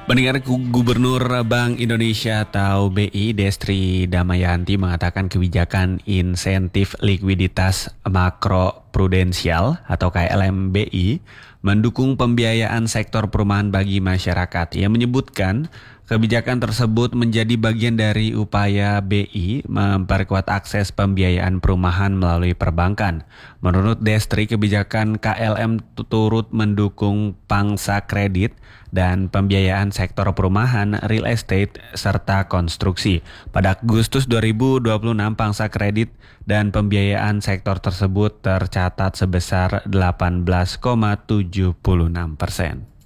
Pendengar, Gubernur Bank Indonesia atau BI Destri Damayanti mengatakan kebijakan insentif likuiditas makroprudensial atau KLMBI mendukung pembiayaan sektor perumahan bagi masyarakat. Ia menyebutkan kebijakan tersebut menjadi bagian dari upaya BI memperkuat akses pembiayaan perumahan melalui perbankan. Menurut Destri, kebijakan KLM turut mendukung pangsa kredit dan pembiayaan sektor perumahan, real estate, serta konstruksi. Pada Agustus 2026, pangsa kredit dan pembiayaan sektor tersebut tercatat sebesar 18,76%.